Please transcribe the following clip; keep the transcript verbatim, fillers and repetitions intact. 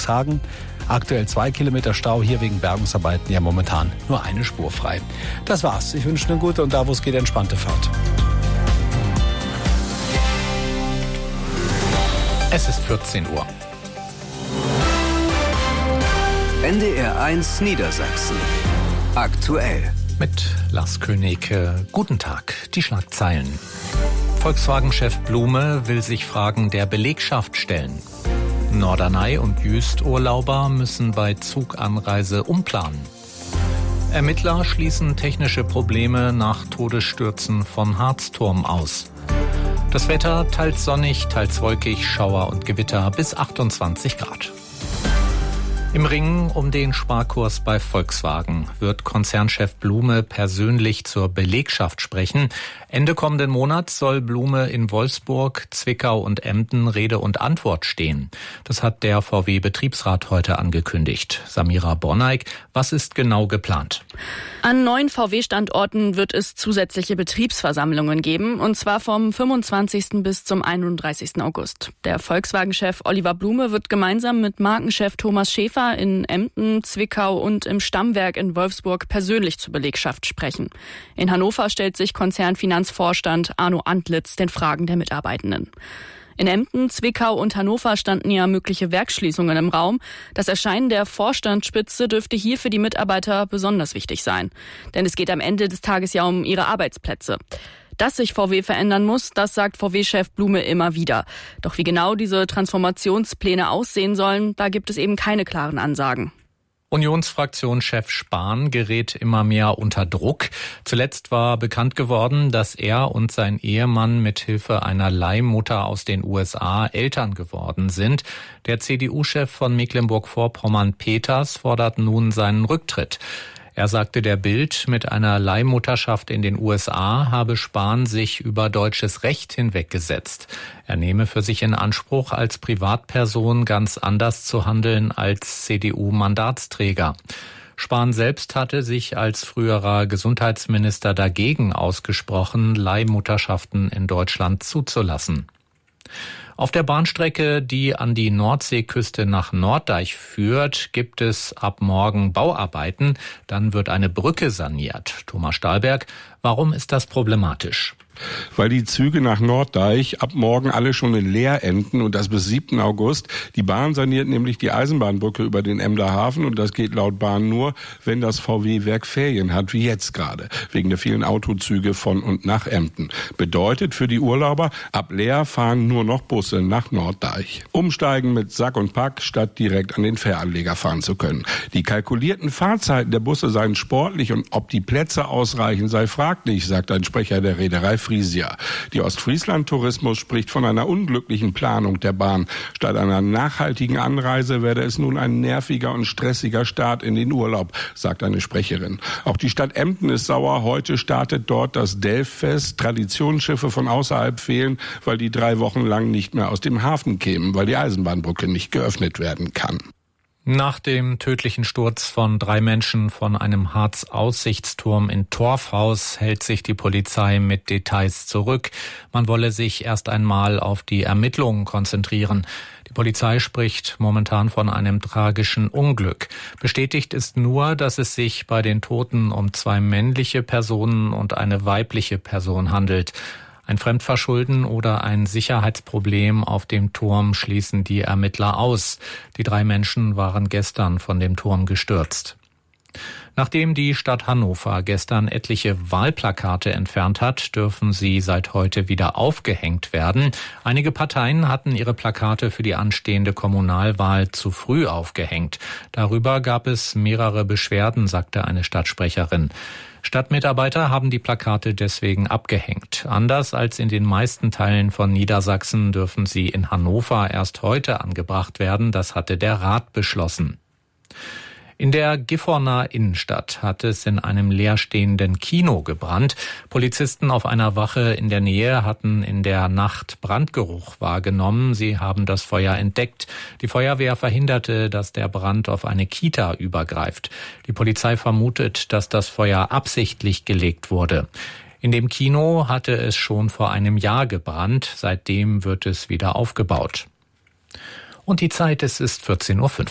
Cuxhagen. Aktuell zwei Kilometer Stau, hier wegen Bergungsarbeiten ja momentan nur eine Spur frei. Das war's. Ich wünsche eine gute und da, wo es geht, entspannte Fahrt. Es ist vierzehn Uhr. N D R eins Niedersachsen. Aktuell. Mit Lars König. Guten Tag. Die Schlagzeilen. Volkswagen-Chef Blume will sich Fragen der Belegschaft stellen. Norderney und Jüst-Urlauber müssen bei Zuganreise umplanen. Ermittler schließen technische Probleme nach Todesstürzen von Harzturm aus. Das Wetter teils sonnig, teils wolkig, Schauer und Gewitter bis achtundzwanzig Grad. Im Ringen um den Sparkurs bei Volkswagen wird Konzernchef Blume persönlich zur Belegschaft sprechen. Ende kommenden Monats soll Blume in Wolfsburg, Zwickau und Emden Rede und Antwort stehen. Das hat der V W-Betriebsrat heute angekündigt. Samira Borneig, was ist genau geplant? An neun V W-Standorten wird es zusätzliche Betriebsversammlungen geben, und zwar vom fünfundzwanzigsten bis zum einunddreißigsten August. Der Volkswagen-Chef Oliver Blume wird gemeinsam mit Markenchef Thomas Schäfer in Emden, Zwickau und im Stammwerk in Wolfsburg persönlich zur Belegschaft sprechen. In Hannover stellt sich Konzernfinanzvorstand Arno Antlitz den Fragen der Mitarbeitenden. In Emden, Zwickau und Hannover standen ja mögliche Werksschließungen im Raum. Das Erscheinen der Vorstandsspitze dürfte hier für die Mitarbeiter besonders wichtig sein. Denn es geht am Ende des Tages ja um ihre Arbeitsplätze. Dass sich V W verändern muss, das sagt V W-Chef Blume immer wieder. Doch wie genau diese Transformationspläne aussehen sollen, da gibt es eben keine klaren Ansagen. Unionsfraktionschef Spahn gerät immer mehr unter Druck. Zuletzt war bekannt geworden, dass er und sein Ehemann mit Hilfe einer Leihmutter aus den U S A Eltern geworden sind. Der C D U-Chef von Mecklenburg-Vorpommern Peters fordert nun seinen Rücktritt. Er sagte der Bild, mit einer Leihmutterschaft in den U S A habe Spahn sich über deutsches Recht hinweggesetzt. Er nehme für sich in Anspruch, als Privatperson ganz anders zu handeln als C D U-Mandatsträger. Spahn selbst hatte sich als früherer Gesundheitsminister dagegen ausgesprochen, Leihmutterschaften in Deutschland zuzulassen. Auf der Bahnstrecke, die an die Nordseeküste nach Norddeich führt, gibt es ab morgen Bauarbeiten. Dann wird eine Brücke saniert. Thomas Stahlberg, warum ist das problematisch? Weil die Züge nach Norddeich ab morgen alle schon in Leer enden und das bis siebten August. Die Bahn saniert nämlich die Eisenbahnbrücke über den Emder Hafen und das geht laut Bahn nur, wenn das V W-Werk Ferien hat, wie jetzt gerade, wegen der vielen Autozüge von und nach Emden. Bedeutet für die Urlauber, ab Leer fahren nur noch Busse nach Norddeich. Umsteigen mit Sack und Pack, statt direkt an den Fähranleger fahren zu können. Die kalkulierten Fahrzeiten der Busse seien sportlich und ob die Plätze ausreichen, sei fraglich, sagt ein Sprecher der Reederei Frisia. Die Ostfriesland-Tourismus spricht von einer unglücklichen Planung der Bahn. Statt einer nachhaltigen Anreise werde es nun ein nerviger und stressiger Start in den Urlaub, sagt eine Sprecherin. Auch die Stadt Emden ist sauer. Heute startet dort das Delffest. Traditionsschiffe von außerhalb fehlen, weil die drei Wochen lang nicht mehr aus dem Hafen kämen, weil die Eisenbahnbrücke nicht geöffnet werden kann. Nach dem tödlichen Sturz von drei Menschen von einem Harz-Aussichtsturm in Torfhaus hält sich die Polizei mit Details zurück. Man wolle sich erst einmal auf die Ermittlungen konzentrieren. Die Polizei spricht momentan von einem tragischen Unglück. Bestätigt ist nur, dass es sich bei den Toten um zwei männliche Personen und eine weibliche Person handelt. Ein Fremdverschulden oder ein Sicherheitsproblem auf dem Turm schließen die Ermittler aus. Die drei Menschen waren gestern von dem Turm gestürzt. Nachdem die Stadt Hannover gestern etliche Wahlplakate entfernt hat, dürfen sie seit heute wieder aufgehängt werden. Einige Parteien hatten ihre Plakate für die anstehende Kommunalwahl zu früh aufgehängt. Darüber gab es mehrere Beschwerden, sagte eine Stadtsprecherin. Stadtmitarbeiter haben die Plakate deswegen abgehängt. Anders als in den meisten Teilen von Niedersachsen dürfen sie in Hannover erst heute angebracht werden. Das hatte der Rat beschlossen. In der Gifhorner Innenstadt hat es in einem leerstehenden Kino gebrannt. Polizisten auf einer Wache in der Nähe hatten in der Nacht Brandgeruch wahrgenommen. Sie haben das Feuer entdeckt. Die Feuerwehr verhinderte, dass der Brand auf eine Kita übergreift. Die Polizei vermutet, dass das Feuer absichtlich gelegt wurde. In dem Kino hatte es schon vor einem Jahr gebrannt. Seitdem wird es wieder aufgebaut. Und die Zeit, es ist vierzehn Uhr fünfzig.